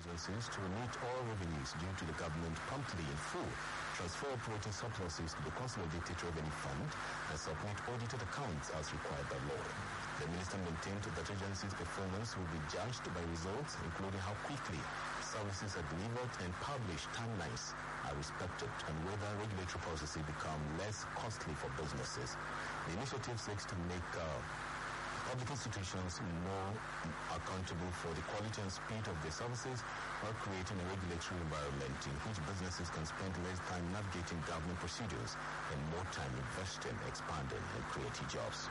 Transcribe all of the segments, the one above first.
agencies to remit all revenues due to the government promptly in full, transfer operating surpluses to the Consolidated Revenue Fund, and submit audited accounts as required by law. The minister maintained that agencies' performance will be judged by results, including how quickly services are delivered and published timelines are respected, and whether regulatory processes become less costly for businesses. The initiative seeks to make public institutions more accountable for the quality and speed of their services, while creating a regulatory environment in which businesses can spend less time navigating government procedures and more time investing, expanding, and creating jobs.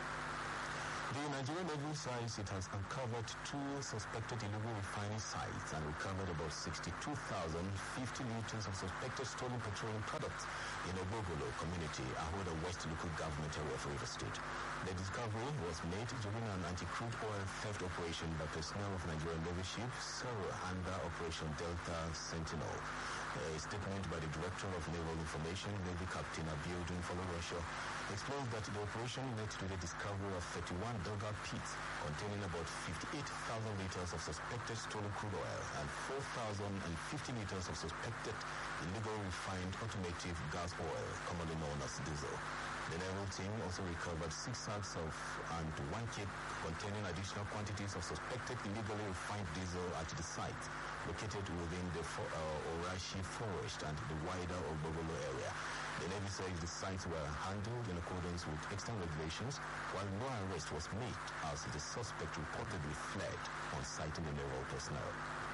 The Nigerian Navy says it has uncovered 2 suspected illegal refining sites and recovered about 62,050 liters of suspected stolen petroleum products in Obogolo community, Ahoda West local government area of Rivers State. The discovery was made during an anti-crude oil theft operation by personnel of Nigerian Navy ship Sero under Operation Delta Sentinel. A statement by the Director of Naval Information, Navy Captain Abiodun Folorosho, explains that the operation led to the discovery of 31 dugout pits containing about 58,000 liters of suspected stolen crude oil and 4,050 liters of suspected illegal refined automotive gas oil, commonly known as diesel. The naval team also recovered 6 sacks of and 1 kit containing additional quantities of suspected illegally refined diesel at the site, located within the Orashi forest and the wider Obogolo area. The Navy says the sites were handled in accordance with extant regulations, while no arrest was made as the suspect reportedly fled on sighting the naval personnel.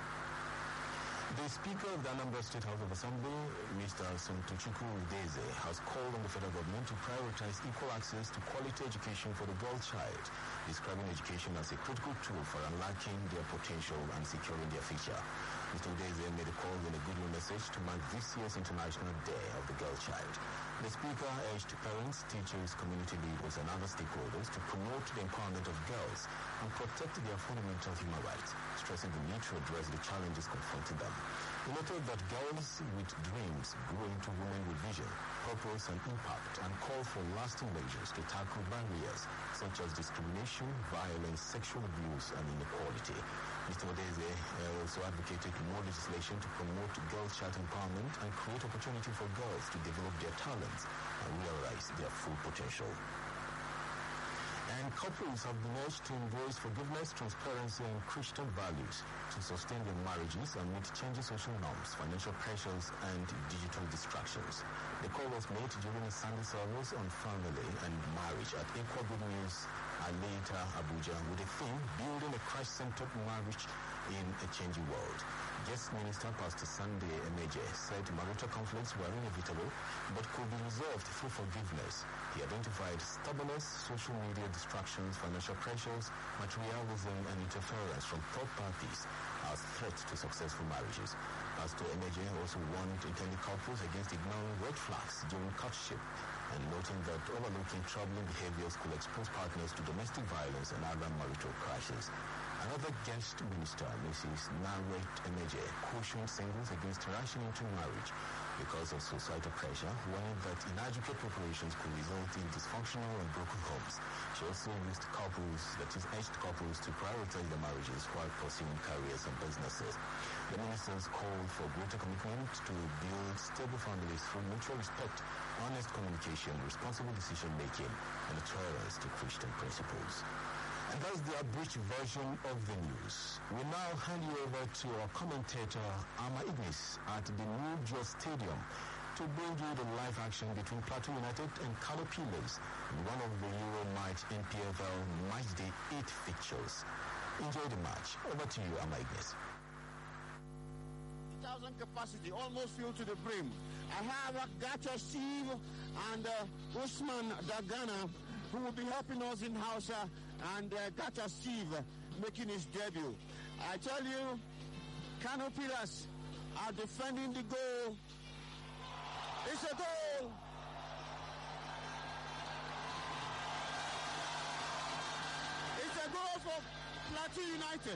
The Speaker of the Anambra State House of Assembly, Mr. Somtochukwu Udeze, has called on the federal government to prioritize equal access to quality education for the girl child, describing education as a critical tool for unlocking their potential and securing their future. Mr. Udeze made a call in a goodwill message to mark this year's International Day of the Girl Child. The Speaker urged parents, teachers, community leaders, and other stakeholders to promote the empowerment of girls and protect their fundamental human rights, stressing the need to address the challenges confronting them. He noted that girls with dreams grow into women with vision, purpose, and impact, and called for lasting measures to tackle barriers such as discrimination, violence, sexual abuse, and inequality. Mr. Udeze also advocated more legislation to promote girl child empowerment and create opportunity for girls to develop their talents and realize their full potential. And couples have been urged to embrace forgiveness, transparency, and Christian values to sustain their marriages amid changing social norms, financial pressures, and digital distractions. The call was made during a Sunday service on family and marriage at Equa Good News Aleta, Abuja, with the theme Building a Christ-Centered Marriage in a Changing World. Guest Minister Pastor Sunday Emeje said marital conflicts were inevitable but could be resolved through forgiveness. He identified stubbornness, social media distractions, financial pressures, materialism, and interference from third parties as threats to successful marriages. Pastor Emeje also warned intended couples against ignoring red flags during courtship and noting that overlooking troubling behaviors could expose partners to domestic violence and other marital crises. Another guest minister, Mrs. Naret Emeje, cautioned singles against rushing into marriage because of societal pressure, warning that inadequate preparations could result in dysfunctional and broken homes. She also urged couples to prioritize their marriages while pursuing careers and businesses. The ministers called for greater commitment to build stable families through mutual respect, honest communication, responsible decision-making, and adherence to Christian principles. And that's the abridged version of the news. We now hand you over to our commentator, Ama Ignis, at the New Jos Stadium to bring you the live action between Plateau United and Kano Pillars in one of the Euro match NPFL Matchday 8 fixtures. Enjoy the match. Over to you, Ama Ignis. 1,000 capacity, almost filled to the brim. I have Gacha Steve and Usman Dagana, who will be helping us in Hausa, and Gacha Steve making his debut. I tell you, Kano Pillars are defending the goal. It's a goal! It's a goal for Plateau United.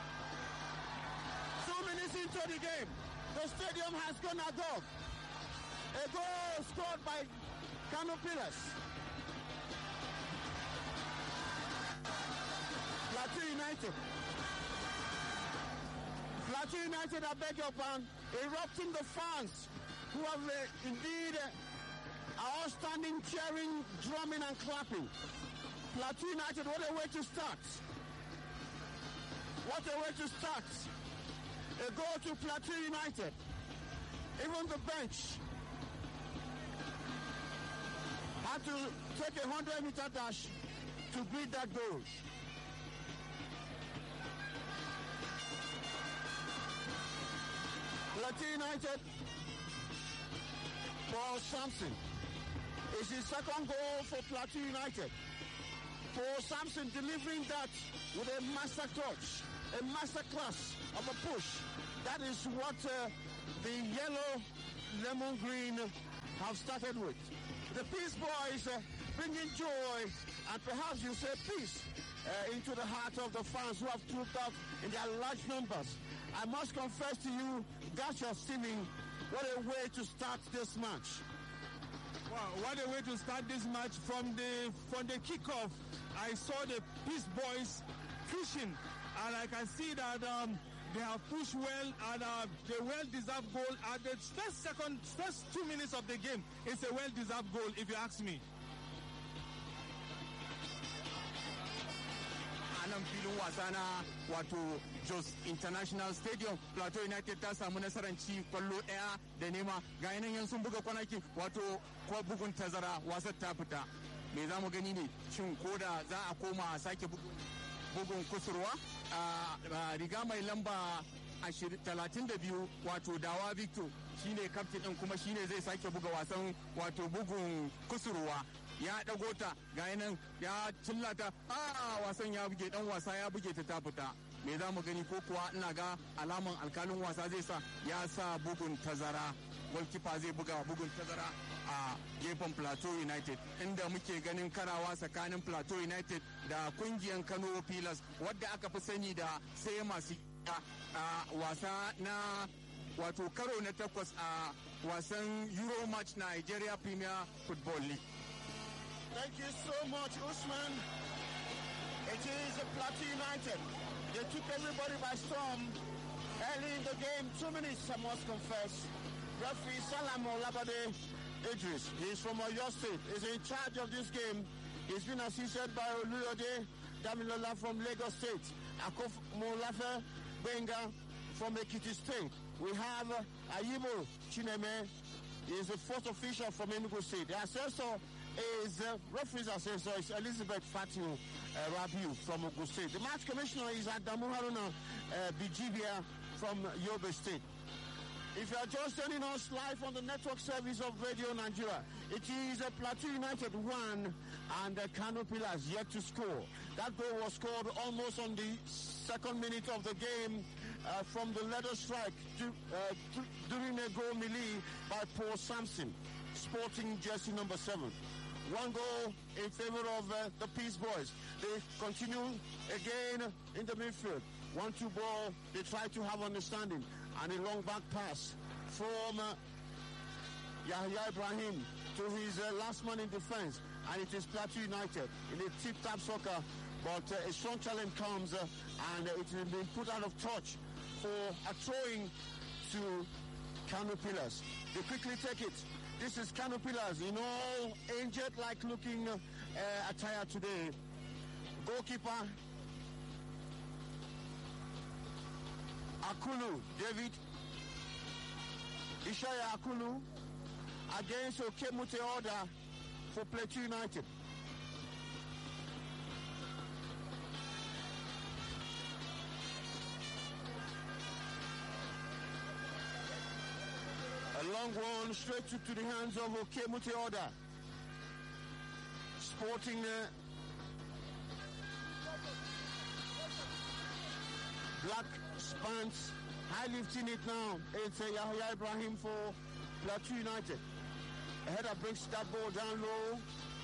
2 minutes into the game, the stadium has gone agog. A goal scored by Kano Pillars. Plateau Plateau United, I beg your pardon, erupting the fans who have indeed are all standing, cheering, drumming and clapping. Plateau United, what a way to start. What a way to start. A goal to Plateau United. Even the bench had to take a 100-meter dash to beat that goal. Plateau United, Paul Sampson is his second goal for Plateau United. Paul Sampson delivering that with a master touch, a master class of a push. That is what the yellow lemon green have started with. The Peace Boys bringing joy and perhaps you say peace into the heart of the fans who have trooped out in their large numbers. I must confess to you, Gacha Steaming, what a way to start this match. Wow, what a way to start this match. From the kickoff, I saw the Peace Boys pushing, and I can see that they have pushed well, and the well-deserved goal at the first 2 minutes of the game. It's a well-deserved goal, if you ask me. nan filin wasa na wato Jos International Stadium, Plateau United ta samu nasarar ci kwallo daya da nema. Ga yanayin sun buga kwanaki wato ko bugun tazara, wasar ta fita. Me za mu gani ne, shin koda za a koma a sake bugun kusurwa? Riga mai lamba 32 wato Dawa Victor shine kaftin din, kuma shine zai sake buga wasan wato bugun kusurwa. Ya dago ta ga nan ya cillata, wasan ya buge, dan wasa ya buge ta fita. Me za mu gani, ko kuwa ina ga alaman alkalin wasa zai sa ya sa bugun tazara, goalkeeper zai buga bugun tazara a gefen Plateau United, inda muke ganin karawa tsakanin Plateau United da kungiyar Kano Pillars wadda aka fi sani da sai masu wasa na wato karo na 8 a wasan Euro Match Nigeria Premier Football League. Thank you so much, Usman. It is Plateau United. They took everybody by storm early in the game. 2 minutes, I must confess. Referee Salam Olabade Idris, he's from Oyo State, is in charge of this game. He's been assisted by Oluyode Damilola from Lagos State, Akof Molafe Benga from Ekiti State. We have Ayibo Chineme, he is the fourth official from Enugu State. The assessor is referee's assessor is Elizabeth Fatiu Rabiu from Ogun State. The match commissioner is Adamu Haruna Bijibia from Yobe State. If you are just turning us live on the network service of Radio Nigeria, it is Plateau United 1 and Kano Pillars yet to score. That goal was scored almost on the second minute of the game from the leather strike during a goal melee by Paul Sampson, sporting jersey number 7. 1 goal in favor of the Peace Boys. They continue again in the midfield. 1-2 ball, they try to have understanding. And a long back pass from Yahya Ibrahim to his last man in defense. And it is Plateau United in a tip-tap soccer. But a strong challenge comes and it has been put out of touch for a throwing to Kano Pillars. They quickly take it. This is Kano Pillars in all angel-like looking attire today. Goalkeeper Akulu, David Ishaya Akulu against Okemute Order for Plateau United. A long one straight to the hands of Okemute Order. Sporting black spans, high lifting it now. It's Yahya Ibrahim for Plateau United. A header brings that ball down low.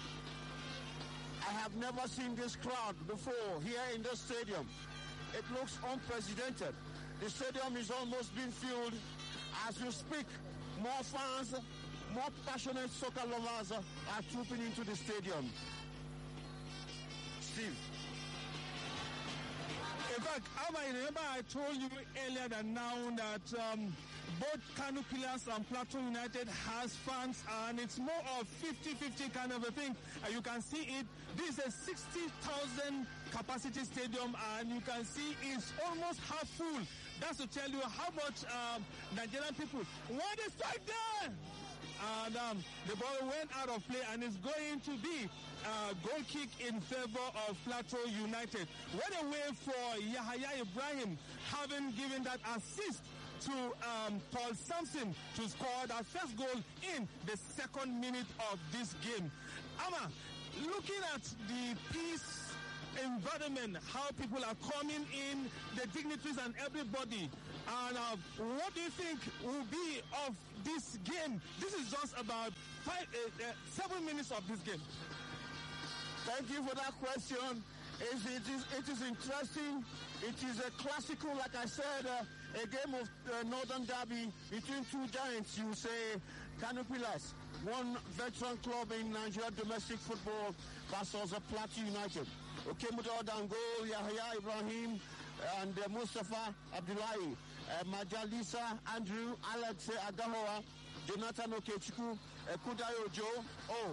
I have never seen this crowd before here in the stadium. It looks unprecedented. The stadium is almost being filled. As we speak, more fans, more passionate soccer lovers are trooping into the stadium. Steve. A fact, I remember I told you earlier that both Kano Pillars and Plateau United has fans, and it's more of 50-50 kind of a thing. You can see it. This is a 60,000 capacity stadium, and you can see it's almost half full. That's to tell you how much Nigerian people want to fight there. And the ball went out of play, and it's going to be a goal kick in favor of Plateau United. What a way for Yahaya Ibrahim, having given that assist to Paul Sampson to score that first goal in the second minute of this game. Ama, looking at the peace environment, how people are coming in, the dignitaries and everybody, and what do you think will be of this game? This is just about 7 minutes of this game. Thank you for that question. It is interesting. It is a classical, like I said, a game of Northern Derby between two giants. You say Kano Pillars, one veteran club in Nigeria domestic football, versus Plateau United. Okemuto Dango, Yahya Ibrahim, and Mustafa Abdullahi, Majalisa Andrew, Alex Agahoa, Jonathan Okechukwu, Kudayo Joe.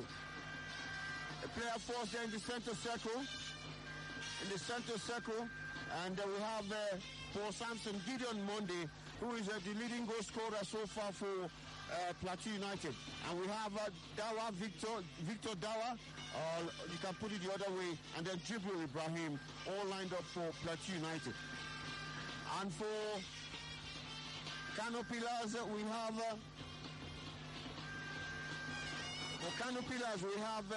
A player force there in the center circle. And we have Paul Sampson, Gideon Monday, who is the leading goal scorer so far for Plateau United. And we have Dawa, Victor Dawa, you can put it the other way, and then Jibril Ibrahim, all lined up for Plateau United. And for Kano Pillars, we have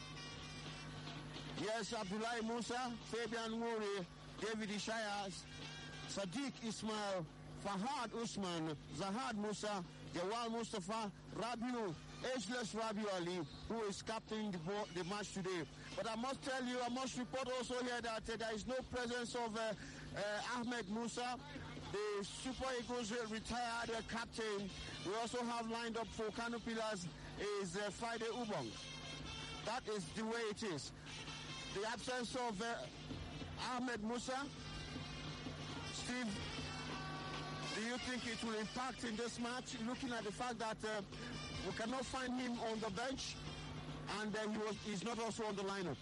yes, Abdullahi Musa, Fabian Mouri, David Ishaya, Sadiq Ismail, Fahad Usman, Zahad Musa, Jawal Mustafa, Rabiu, ageless Rabiu Ali, who is captaining the match today. But I must tell you, I must report also here that there is no presence of Ahmed Musa, the Super Eagles retired captain. We also have lined up for Kano Pillars is Friday Ubong. That is the way it is. The absence of Ahmed Musa. Steve, do you think it will impact in this match, looking at the fact that we cannot find him on the bench and he's not also on the lineup?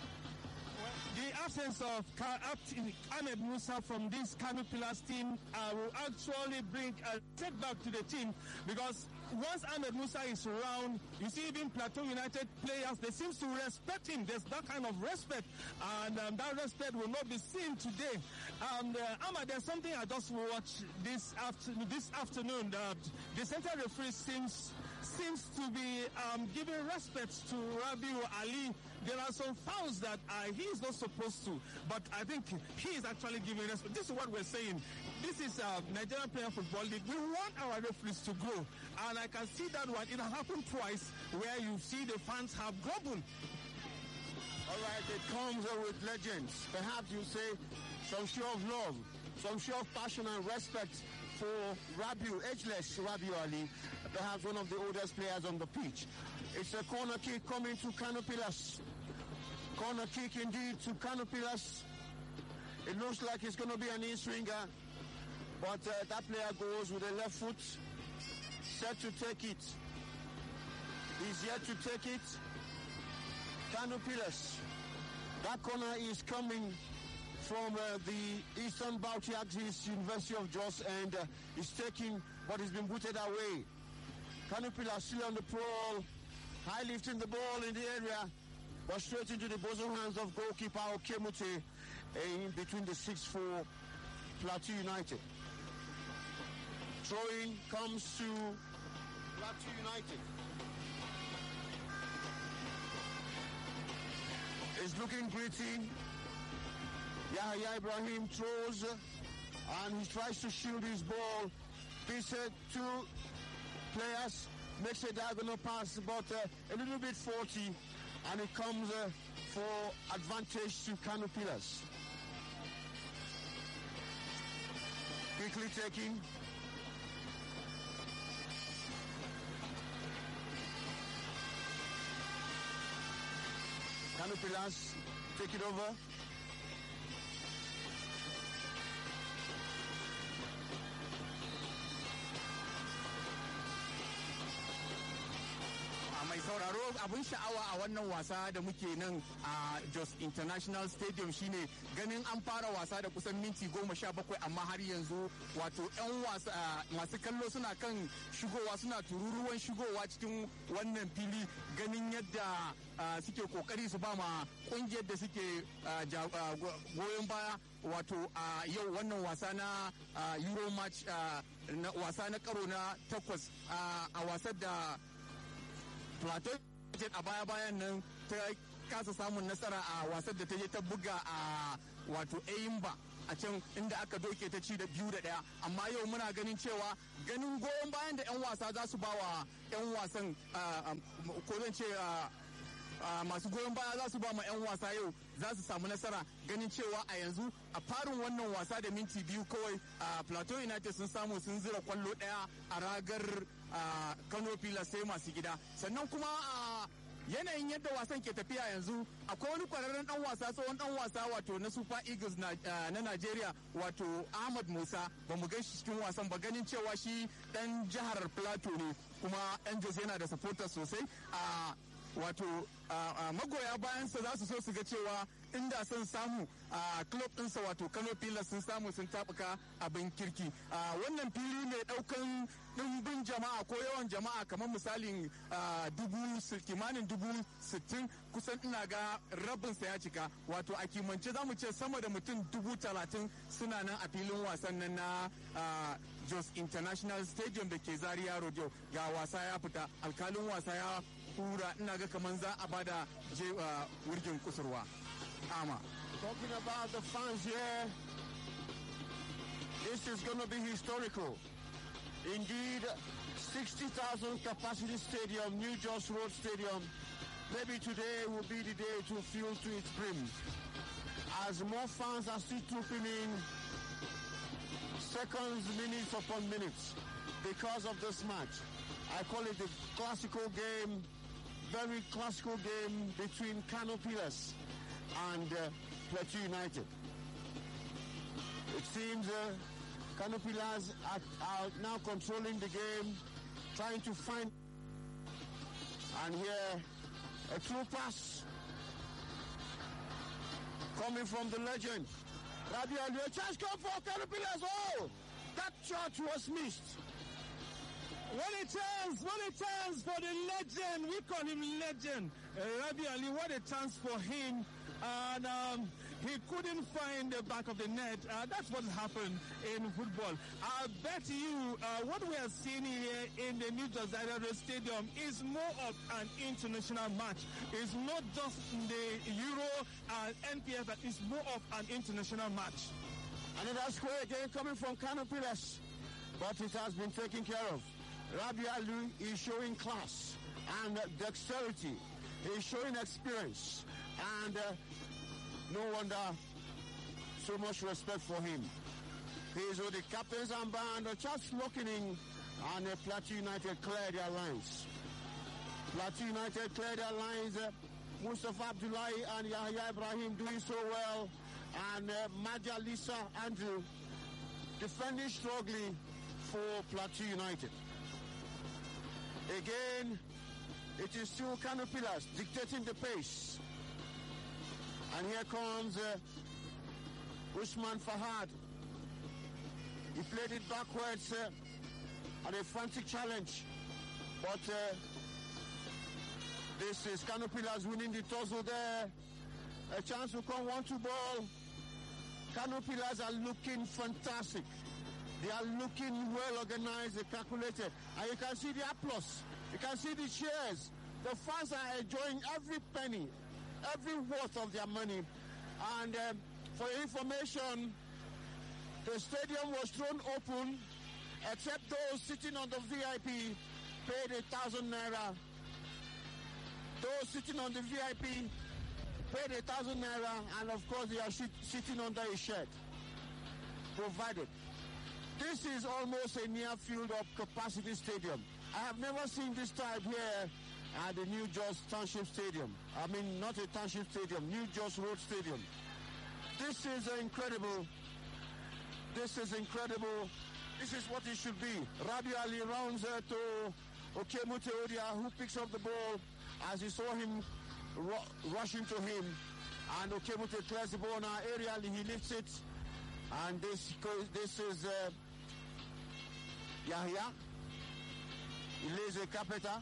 The absence of Ahmed Musa from this Kano Pillars team will actually bring a setback to the team, because once Ahmed Musa is around, you see even Plateau United players, they seem to respect him. There's that kind of respect, and that respect will not be seen today. And Ahmed, there's something I just watched this afternoon. The central referee seems to be giving respect to Rabiu Ali. There are some fouls that he is not supposed to, but I think he is actually giving respect. This is what we're saying. This is Nigerian Player Football League. We want our referees to grow, and I can see that one. It has happened twice where you see the fans have grumbled. All right, it comes with legends. Perhaps you say some show of love, some show of passion and respect for Rabiu, ageless Rabiu Ali, perhaps one of the oldest players on the pitch. It's a corner kick coming to Kano Pillars. Corner kick indeed to Kano Pillars. It looks like it's going to be an in-swinger, but that player goes with the left foot, set to take it. He's yet to take it. Kano Pillars. That corner is coming from the Eastern Bauchi Axis, University of Jos, and is taking what has been booted away. Kano Pillars still on the prowl, high lifting the ball in the area, but straight into the bosom hands of goalkeeper Okemute in between the 6-4 Plateau United. Throwing comes to Plateau United. It's looking gritty. Yahya Ibrahim throws and he tries to shield his ball. Pissed two players, makes a diagonal pass, but a little bit faulty, and it comes for advantage to Kano Pillars. Quickly taking. Kano Pillars take it over. sauraro abin sha'awa a wannan wasa da muke nan a Jos International Stadium shine ganin an fara wasa da kusan minti 17 amma har yanzu wato 'yan wasa masu kallo suna kan shigowa suna tururuwan shigowa cikin wannan fili ganin yadda suke kokari su ba ma kungiyar da suke goyon baya wato a yau wannan wasa na Euro match wasa na karo na 8 a wasar da Plateau a baya-bayan nan ta kasa samun nasara a wasar da ta je ta buga a wato Eyimba a can inda aka doke ta ci da 2-1 amma yau muna ganin cewa ganin goyon bayan da 'yan wasa za su ba wa 'yan wasan ko zan ce masu goyon baya za su ba ma 'yan wasa yau za su samu nasara ganin cewa a yanzu a farin wannan wasa da minti 2 kawai a Plateau United sun samu sun zira kwallo daya a ragar Kano Pillars sai masu gida sannan kuma yanayin yadda wasan ke tafiya yanzu akwai wani kwararren dan wasa tsohon dan wasa wato na Super Eagles na Najeriya wato Ahmad Musa ba mu gan shi cikin wasan ba ganin cewa shi dan jihar Plateau ne kuma dan Jos yana da supporters sosai wato magoya bayansa za su so su ga cewa inda sun samu a club ɗinsa wato Kano Pillars sun samu sun tabuka abin kirki wannan fili mai ɗaukan ɗimbin jama'a ko yawan jama'a kamar misalin kimanin 60,000 kusan ina ga rabinsa ya cika wato a kimance za mu ce sama da mutum 30,000 suna nan a filin wasan nan na Jos International Stadium da ke Zaria Road yau ga wasa ya fita alkalin wasa ya kura ina ga kaman za a bada wurgin kusurwa ama talking about the fans here, this is going to be historical indeed. 60,000 capacity stadium, New Jos Road Stadium. Maybe today will be the day to fill to its brim as more fans are still trooping in, seconds, minutes upon minutes, because of this match. I call it the classical game, very classical game between Kano Pillars and Plateau United. It seems Kano Pillars are now controlling the game, trying to find, and here a through pass coming from the legend. Rabi Ali, a chance come for Kano Pillars. Oh, that shot was missed. What a chance for the legend. We call him legend. Rabi Ali, what a chance for him. And he couldn't find the back of the net. That's what happened in football. I bet you what we are seeing here in the New Jos Stadium is more of an international match. It's not just the Euro and NPF, but it's more of an international match. Another square again coming from Kano Pillars, but it has been taken care of. Rabi Ali is showing class and dexterity. He's showing experience, and no wonder so much respect for him. He's with the captain's armband, just looking in, and Plateau United clear their lines. Plateau United clear their lines. Mustafa Abdullahi and Yahya Ibrahim doing so well, and Maja Lisa Andrew defending strongly for Plateau United. Again, it is still Kano Pillars dictating the pace. And here comes Usman Fahad. He played it backwards and a frantic challenge. But this is Kano Pillars winning the tussle there. A chance to come 1-2 ball. Kano Pillars are looking fantastic. They are looking well organized, calculated. And you can see the applause. You can see the cheers. The fans are enjoying every penny, every worth of their money. And for your information, the stadium was thrown open, except those sitting on the VIP paid 1,000 naira. Those sitting on the VIP paid 1,000 naira, and of course they are sitting under a shed provided. This is almost a near field of capacity stadium. I have never seen this type here at the New Jos Township Stadium. I mean, not a Township Stadium, New Jos Road Stadium. This is incredible. This is incredible. This is what it should be. Rabi Ali rounds to Okemute Odia, who picks up the ball as he saw him rushing to him. And Okemute clears the ball now aerially. He lifts it. And this is Yahya. He lays a Capeta.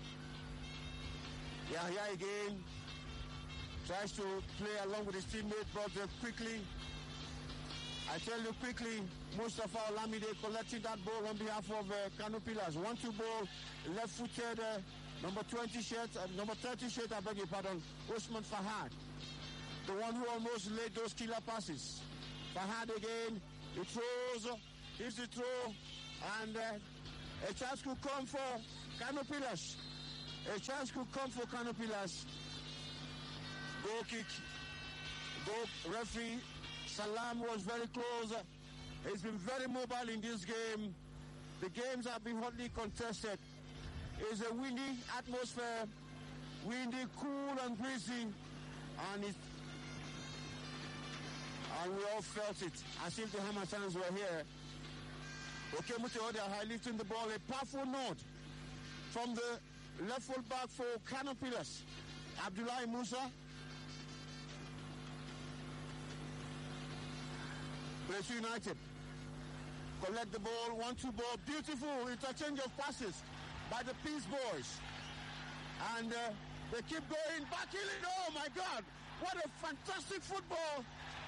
Yahya again. Tries to play along with his teammate, but quickly. I tell you quickly, Mustafa Olamide collecting that ball on behalf of Kano Pillars. 1-2 ball, left-footed, number 20 shirt, number 30 shirt, I beg your pardon, Usman Fahad. The one who almost laid those killer passes. Fahad again, he throws, here's the throw, and a chance could come for Kano Pillars. A chance could come for Kano Pillars. Goal kick, goal referee. Salam was very close. He's been very mobile in this game. The games have been hotly contested. It's a windy atmosphere, windy, cool and breezy, and we all felt it as if the Hammers were here. Okemute Odia lifting the ball, a powerful nod from the left full back for Kano Pillars, Abdullahi Musa. Plateau United collect the ball, 1-2 ball, beautiful interchange of passes by the Peace Boys. And they keep going, back in it, oh my God, what a fantastic football.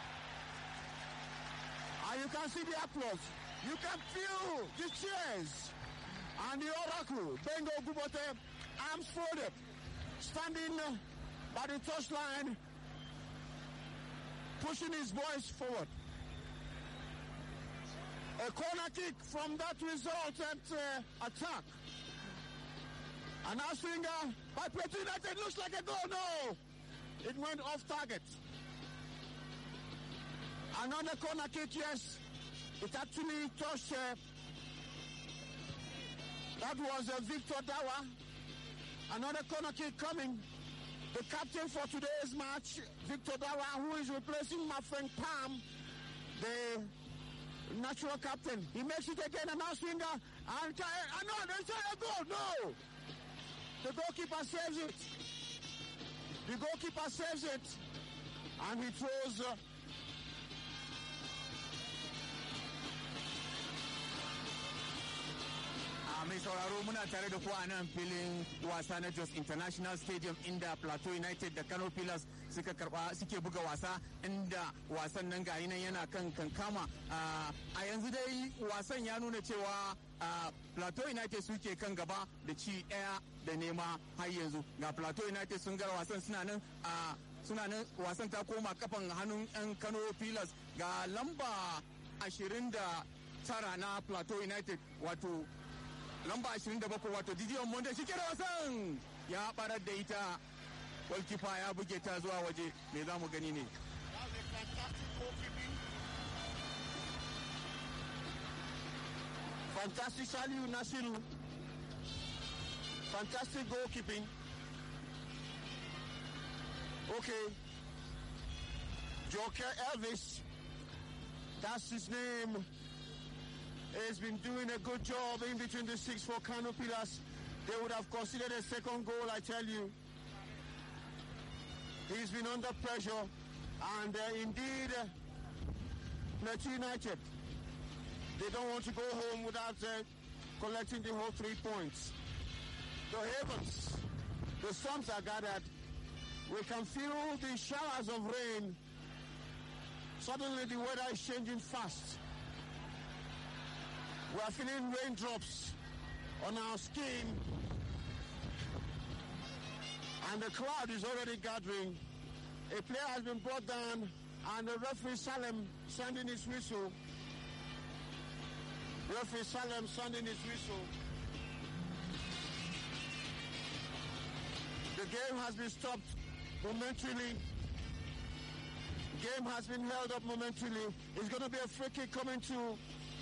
And you can see the applause, you can feel the cheers. And the Oracle, Bengo Gubote, arms folded, standing by the touchline, pushing his boys forward. A corner kick from that resultant attack. And now swinger by Plateau United, looks like a goal. No, it went off target. Another corner kick, yes. It actually touched. That was Victor Dawa. Another corner kick coming. The captain for today's match, Victor Dawa, who is replacing my friend Pam, the natural captain. He makes it again, and now swinger, and no, there's a goal. No, the goalkeeper saves it. The goalkeeper saves it, and he throws. Mai sauraro muna tare da ku a nan filin wasa na Jos International Stadium inda Plateau United da Kano Pillars suke buga wasa, inda wasan nan ga nan yana kan kankama. A yanzu dai wasan ya nuna cewa Plateau United suke kan gaba da ci ɗaya da nema har yanzu. Ga Plateau United sun gara wasan suna nan wasan ta koma kafan hannun 'yan Kano Pillars. Ga lamba 29 na Plateau United, wato lamba 27 wato Didion Monde shi ke da wasan ya barar da ita, goalkeeper ya buge ta zuwa waje. Me za mu gani ne? Fantastic Saliu Nasiru. Fantastic goalkeeping. Okay. Joker Elvis, that's his name. He's been doing a good job in between the six for Kano Pillars. They would have considered a second goal, I tell you. He's been under pressure, and indeed, Plateau United, they don't want to go home without collecting the whole 3 points. The heavens, the storms are gathered. We can feel the showers of rain. Suddenly the weather is changing fast. We are feeling raindrops on our skin, and the cloud is already gathering. A player has been brought down, and the referee Salem sounding his whistle. Referee Salem sounding his whistle. The game has been stopped momentarily. Game has been held up momentarily. It's going to be a free kick coming to.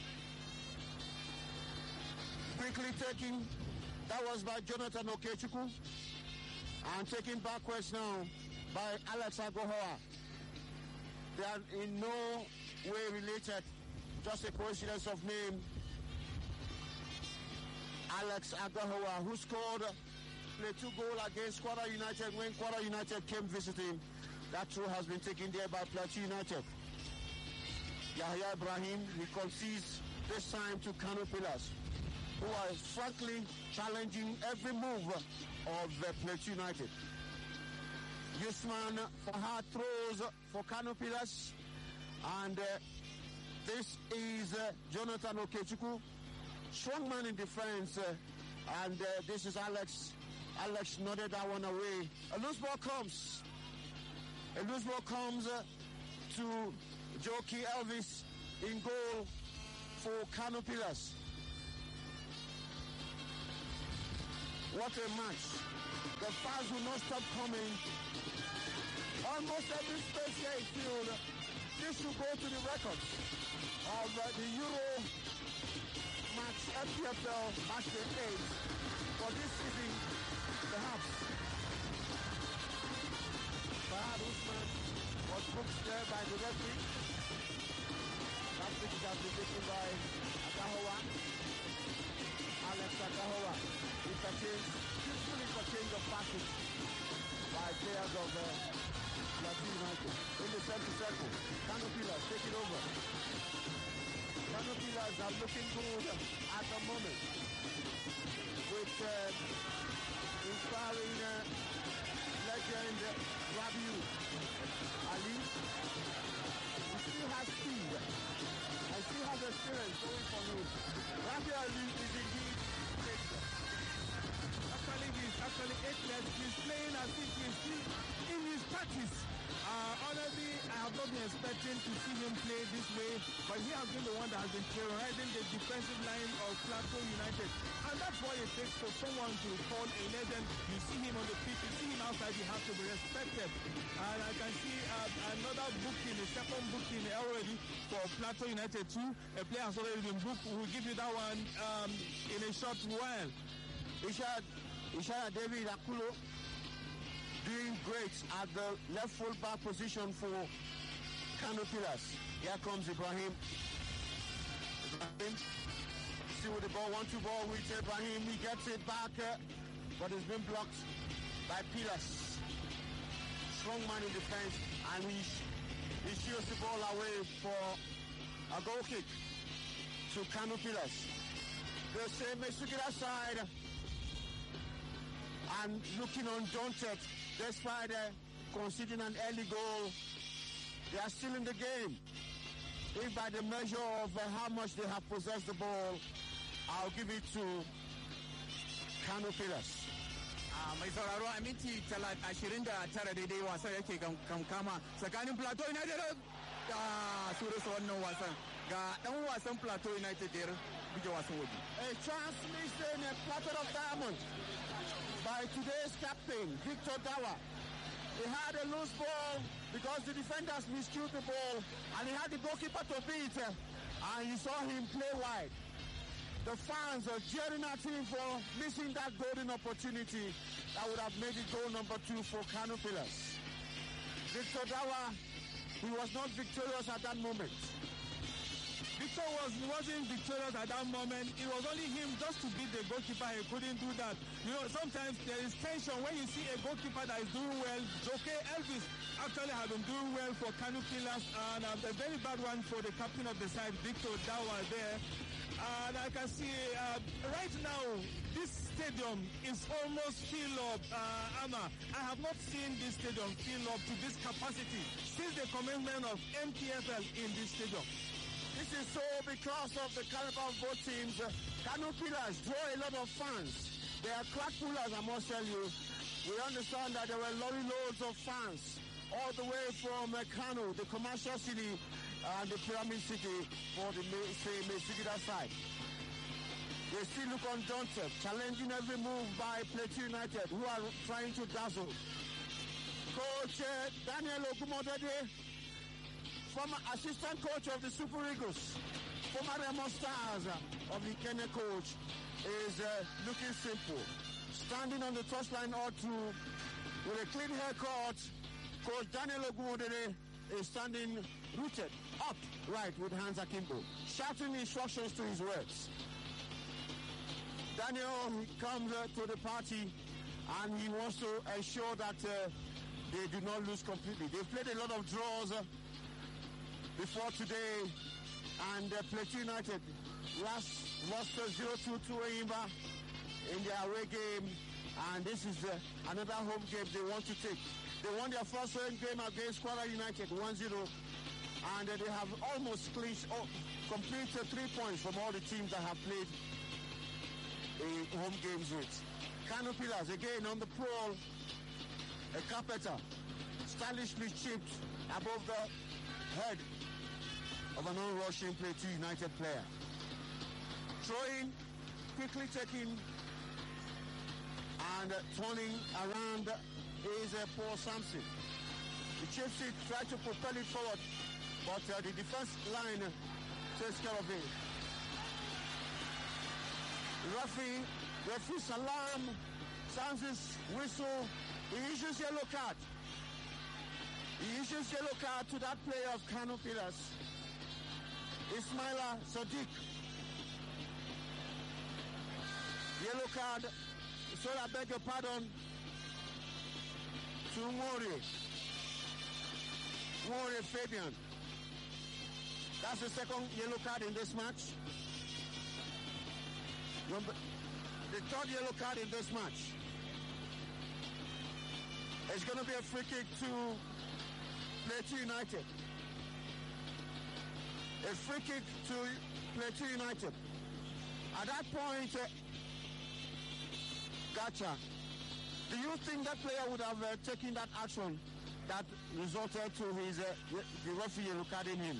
Quickly taking, that was by Jonathan Okechukwu, and taken backwards now by Alex Agohoa. They are in no way related, just a coincidence of name. Alex Agohoa, who scored Plateau goal against Quara United when Quara United came visiting. That throw has been taken there by Plateau United. Yahya Ibrahim, he concedes this time to Kano Pillars, who are frankly challenging every move of Plateau United. Usman Fahad throws for Kano Pillars, and this is Jonathan Okechukwu, strong man in defense, and this is Alex. Alex nodded that one away. A loose ball comes. A loose ball comes to Joki Elvis in goal for Kano Pillars. What a match. The fans will not stop coming. Almost every space here is filled. This should go to the records of the Euro match, FPFL match day 8 for this season, perhaps. Fahad Usman was booked there by the referee. That which has been taken by Agahowa. Alex Agahowa. Beautiful interchange of passes by players of Plateau United. In the center circle, Kano Pillars take it over. Kano Pillars are looking good at the moment with inspiring legend Rabiu Ali. He still has speed and still has experience going for him. Rabiu Ali is indeed great. Actually, he's playing as if he's still in his practice. Honestly, I have not been expecting to see him play this way, but he has been the one that has been terrorizing the defensive line of Plateau United. And that's what it takes for someone to call a legend. You see him on the pitch, you see him outside, you have to be respected. And I can see another booking, a second booking already for Plateau United too. A player has already been booked. We'll give you that one in a short while. Ishaya David Akulo doing great at the left full back position for Kano Pillars. Here comes Ibrahim. Still with the ball, 1-2 ball with Ibrahim. He gets it back, but it's been blocked by Pillars. Strong man in defense, and he shields the ball away for a goal kick to Kano Pillars. The same Mesugida side, and looking undaunted despite conceding an early goal. They are still in the game. If by the measure of how much they have possessed the ball, I'll give it to Kano Pillars. Mai sauraro a minti 29 daidai wasan yake kankama tsakanin Plateau United da su rasa wannan wasan ga dan wasan Plateau United da buge wasan waje. A chance missed in a platter of diamond by today's captain, Victor Dawa. He had a loose ball because the defenders miscued the ball, and he had the goalkeeper to beat, and you saw him play wide. The fans are jeering at him for missing that golden opportunity that would have made it goal number 2 for Kano Pillars. Victor Dawa, he was not victorious at that moment. Victor wasn't victorious at that moment. It was only him just to beat the goalkeeper. He couldn't do that. You know, sometimes there is tension when you see a goalkeeper that is doing well. Joke Elvis actually has been doing well for Kano Pillars, and a very bad one for the captain of the side, Victor Dawa there. And I can see right now this stadium is almost filled up. Amma, I have not seen this stadium fill up to this capacity since the commencement of MPFL in this stadium. This is so because of the caliber of both teams. Kano Pillars draw a lot of fans. They are crack pullers, I must tell you. We understand that there were lorry loads of fans all the way from Kano, the commercial city, and the pyramid city for the Mesugida side. They still look undaunted, challenging every move by Plateau United, who are trying to dazzle. Coach Daniel Ogumodede, former assistant coach of the Super Eagles, former Remo Stars of the Kenya coach, is looking simple. Standing on the touchline or two with a clean haircut, Coach Daniel Ogumodede is standing rooted, upright with hands akimbo, shouting instructions to his words. Daniel comes to the party and he wants to ensure that they do not lose completely. They've played a lot of draws before today, and Plateau United lost 0-2 to Enyimba in their away game, and this is another home game they want to take. They won their first home game against Kwara United 1-0, and they have almost completed 3 points from all the teams that have played home games with. Kano Pillars again on the prowl, a carpenter stylishly chipped above the head of an on-rushing Plateau United player. Throwing, quickly taking and turning around is Paul Sampson. The chips it, try to propel it forward, but the defense line takes care of it. Referee Salam sounds his whistle. He issues yellow card. He issues yellow card to that player of Kano Pillars, Ismaila Sadiq. Yellow card, so I beg your pardon, to Mori Fabian. That's the second yellow card in this match. The third yellow card in this match. It's going to be a free kick to Plateau United. A free kick to Plateau United. At that point, Gacha, do you think that player would have taken that action that resulted to his the referee carding him?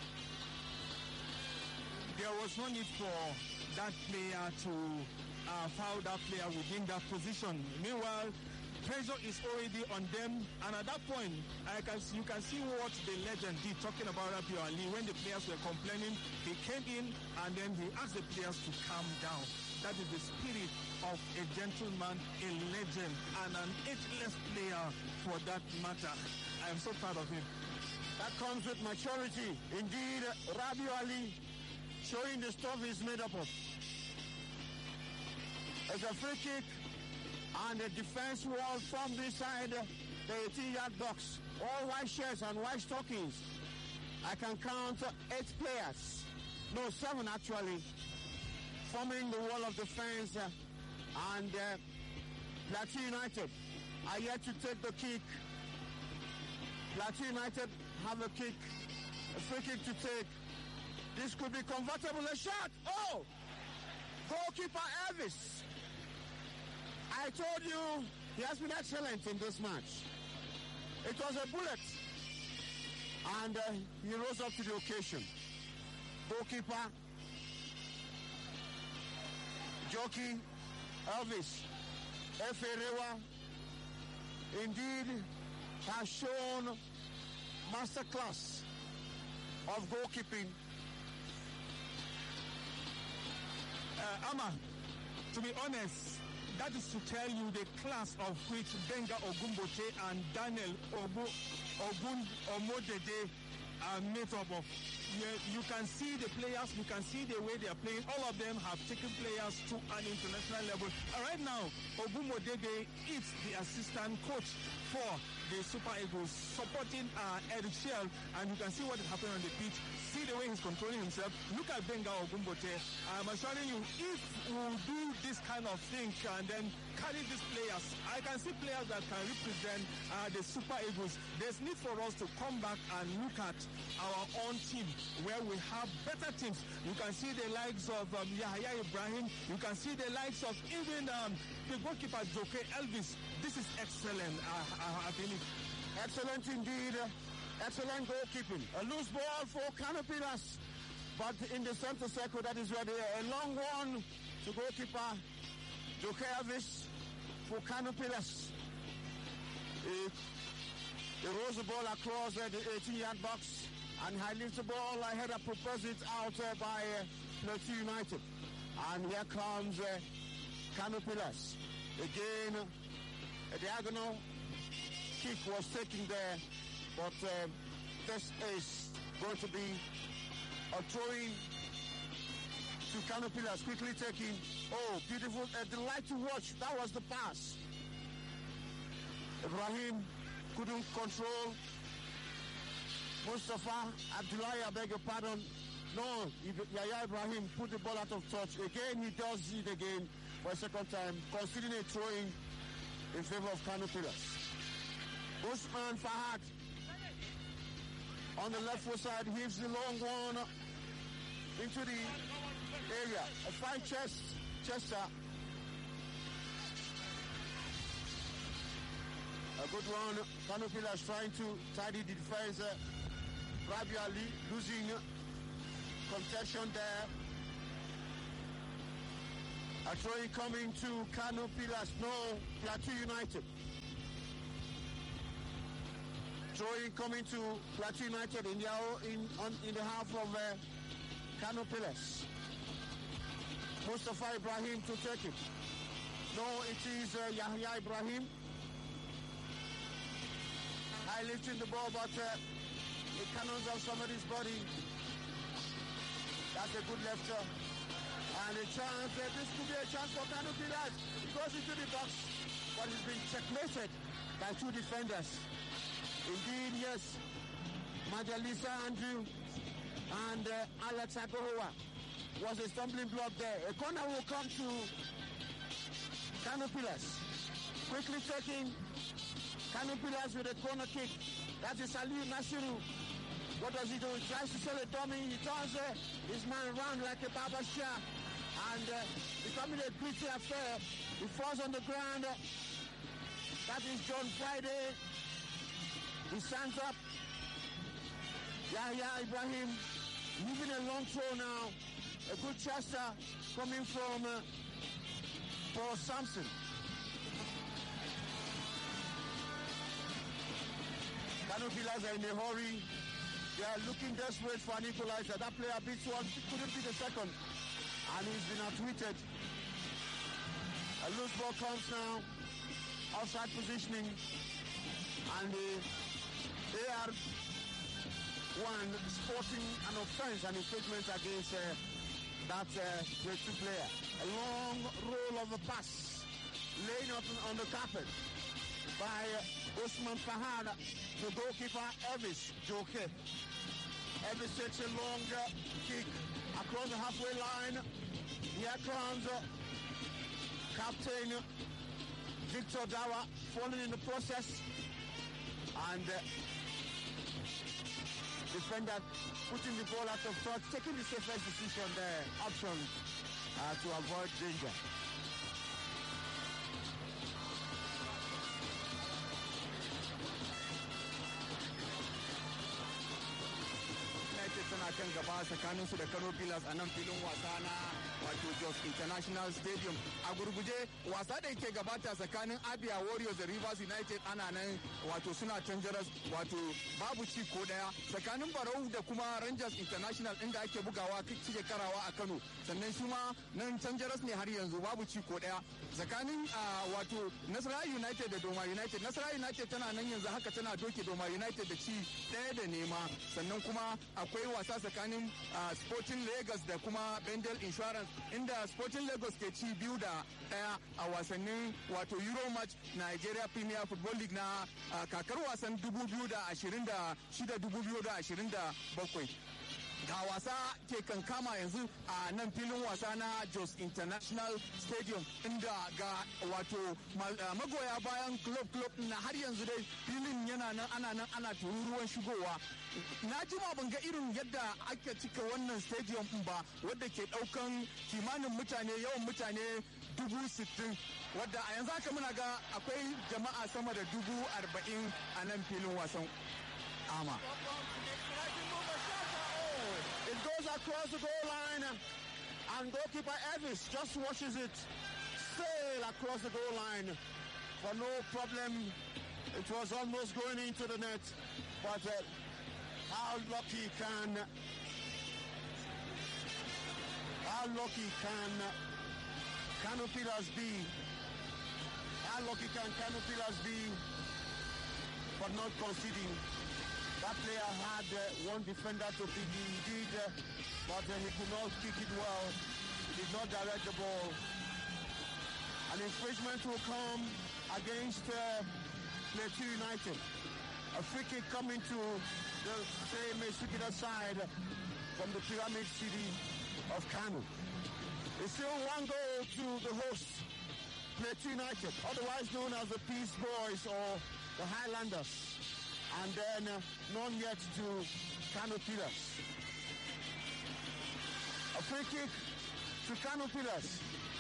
There was no need for that player to foul that player within that position. Meanwhile, pressure is already on them, and at that point, you can see what the legend did, talking about Rabiu Ali. When the players were complaining, he came in and then he asked the players to calm down. That is the spirit of a gentleman, a legend, and an ageless player for that matter. I am so proud of him. That comes with maturity. Indeed, Rabiu Ali showing the stuff he's made up of. It's a free kick, and the defense wall from beside the 18-yard box. All white shirts and white stockings. I can count 8 players. No, 7 actually, forming the wall of defense, and Plateau United are yet to take the kick. Plateau United have a kick, a free kick to take. This could be convertible. A shot. Oh! Goalkeeper Elvis. I told you he has been excellent in this match. It was a bullet, and he rose up to the occasion. Goalkeeper Jockey Elvis Eferewa indeed has shown masterclass of goalkeeping. Ama, to be honest, that is to tell you the class of which Benga Ogumboche and Daniel Ogun Omodede are made up of. You can see the players, you can see the way they are playing. All of them have taken players to an international level. And right now, Ogumodede is the assistant coach for the Super Eagles, supporting Eric Shell, and you can see what is happening on the pitch. See the way he's controlling himself. Look at Benga Ogumboche. I'm assuring you, if we do this kind of thing and then carry these players, I can see players that can represent the Super Eagles. There's need for us to come back and look at our own team, where we have better teams. You can see the likes of Yahya Ibrahim. You can see the likes of even the goalkeeper Joke Elvis. This is excellent, I believe. Excellent indeed. Excellent goalkeeping. A loose ball for Kano Pillars, but in the center circle, that is where a long one to goalkeeper Joke Elvis for Kano Pillars. He rolls the ball across the 18-yard box, and he lifts the ball ahead and propels it out by Plateau United. And here comes Kano Pillars. Again, a diagonal kick was taken there, but this is going to be a throwing to Kano Pillars, quickly taking. Oh, beautiful, a delight to watch. That was the pass. Ibrahim couldn't control. Mustafa Abdullahi, I beg your pardon. No, Yahya Ibrahim put the ball out of touch. Again, he does it again for a second time, conceding a throw-in in favor of Kano Pillars. Usman Fahad on the left foot side heaves the long one into the area. A fine Chester. A good one. Kano Pillars trying to tidy the defense. Rabi Ali losing contention there. A throw coming to Kano Pillars. No, Plateau United. Throwing coming to Plateau United in the half of Kano Pillars. Mustafa Ibrahim to take it. No, it is Yahya Ibrahim. High lifting the ball, but it cannons off somebody's body. That's a good lefter. And a chance, this could be a chance for Kano Pillars. It goes into the box, but it's been checkmated by two defenders. Indeed, yes. Majalisa Andrew and Alex Akohoa was a stumbling block there. A corner will come to Kano Pillars. Quickly taking Kano Pillars with a corner kick. That is Aliu Nasiru. What does he do? He tries to sell a dummy. He turns his man around like a Baba Shah. And becoming a gritty affair. He falls on the ground. That is John Friday. He stands up. Yahya Ibrahim moving a long throw now. A good Chester coming from Paul Sampson. Kano Pillars are in a hurry. They are looking desperate for an equalizer. That player beats one, couldn't be the second. And he's been outwitted. A loose ball comes now. Offside positioning. And the AR1 sporting an offense and infringement against that grade 2 player. A long roll of a pass laying on the carpet by Usman Fahad, the goalkeeper Elvis Joke. Elvis takes a long kick across the halfway line. Here comes Captain Victor Dawa falling in the process. And defender putting the ball out of touch, taking the safest decision there, option to avoid danger. Tana kan gaba tsakanin su da Kano Pillars a nan filin wasa na wato Jos International Stadium. A gurguje wasa da yake gabata tsakanin Abia Warriors da Rivers United ana nan wato suna canjaras wato babu ci ko daya tsakanin Barau da kuma Rangers International inda ake bugawa cike karawa a Kano. Sannan shi ma nan canjaras ne har yanzu babu ci ko daya tsakanin wato Nasarawa United da Doma United. Nasarawa United tana nan yanzu haka tana doke Doma United da ci daya da nema. Sannan kuma akwai wasa tsakanin Sporting Lagos da kuma Bendel Insurance inda Sporting Lagos ke ci 2-1 a wasannin wato Euro Match Nigeria Premier Football League na kakar wasan 2026-2027. Ga wasa ke kankama yanzu a nan filin wasa na Jos International Stadium inda ga wato magoya bayan club na har yanzu dai filin yana nan ana tururuwan shigowa. Na jima ban ga irin yadda ake cika wannan stadium ba wadda ke daukan kimanin mutane yawan mutane 60,000 wadda a yanzu haka muna ga akwai jama'a sama da 40,000 a nan filin wasan ama. It goes across the goal line and goalkeeper Elvis just watches it sail across the goal line for no problem. It was almost going into the net, but how lucky can Kano Pillars be? How lucky can Kano Pillars be for not conceding? That player had one defender to beat indeed, but he could not kick it well, did not direct the ball. An infringement will come against Plateau United. A free kick coming to the same Mesukida side from the Pyramid City of Kano. It's still 1 goal to the hosts, Plateau United, otherwise known as the Peace Boys or the Highlanders. And then none yet to Kano Pillars. A free kick to Kano Pillars.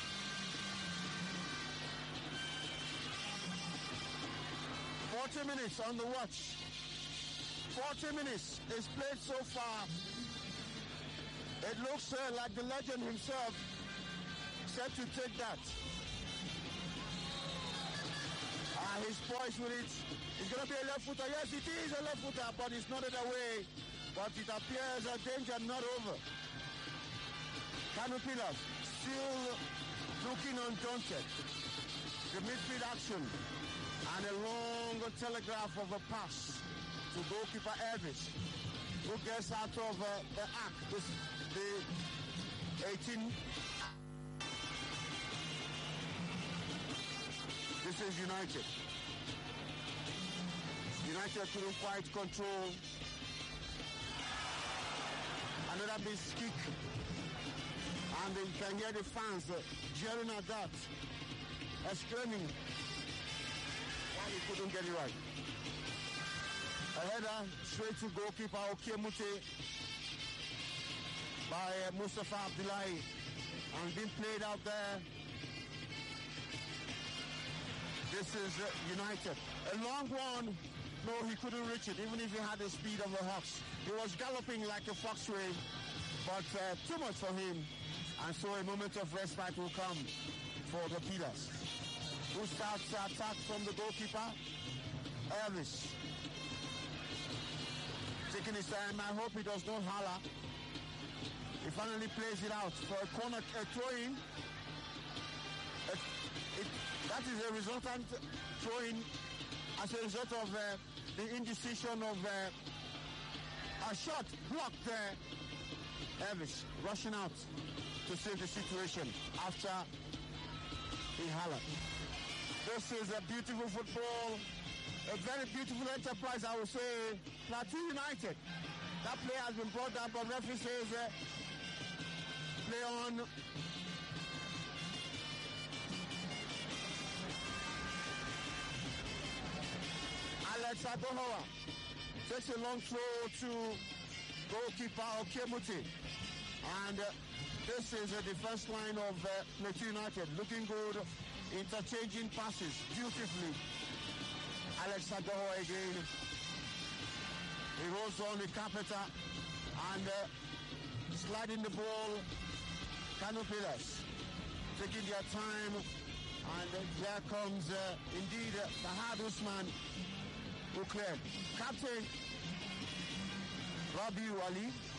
"40 minutes on the watch. 40 minutes is played so far. It looks like the legend himself set to take that. He's poised with it. It's going to be a left footer. Yes, it is a left footer, but it's not away. But it appears a danger not over. Kano Pillars still looking undaunted. The midfield action and a long telegraph of a pass to goalkeeper Elvis, who gets out of the act. The 18. This is United. United couldn't quite control. Another missed kick. And you can hear the fans jeering at that, screaming while he couldn't get it right. A header straight to goalkeeper Okemute by Mustafa Abdullahi, and being played out there. This is United. A long one. No, he couldn't reach it, even if he had the speed of a Hawks. He was galloping like a foxway, but too much for him. And so a moment of respite will come for the Pillars, who starts the attack from the goalkeeper, Elvis. Taking his time. I hope he does not holler. He finally plays it out for a corner, a throw-in. That is a resultant throw-in as a result of the indecision of a shot blocked there. Elvis rushing out to save the situation after he hollered. This is a beautiful football, a very beautiful enterprise, I would say. Plateau United. That play has been brought down, but referee says play on. Alex Adohoa takes a long throw to goalkeeper Okemute. And this is the first line of Plateau United. Looking good, interchanging passes beautifully. Alex Adohoa again. He rolls on the carpenter and sliding the ball. Kano Pillars taking their time. And there comes indeed Fahad Usman, who cleared. Captain Rabiu Ali